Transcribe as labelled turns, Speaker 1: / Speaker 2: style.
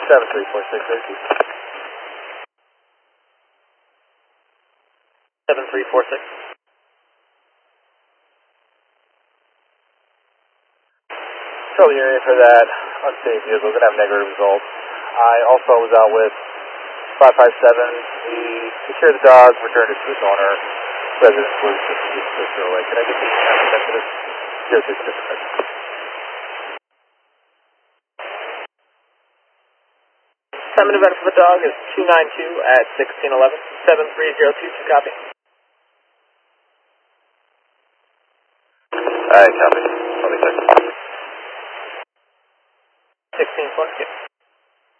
Speaker 1: 7346, thank you.
Speaker 2: 7346.
Speaker 1: Charlie Union for that unsafe vehicle, going to have negative results. I also was out with 557. We secured the dog, returned it to its owner. Residence was just away. Can I get the answer to this? 0656.
Speaker 2: Time and event for the dog is 292 at 1611. 7302, copy.
Speaker 1: Alright, copy. I'll be there.
Speaker 2: 1620.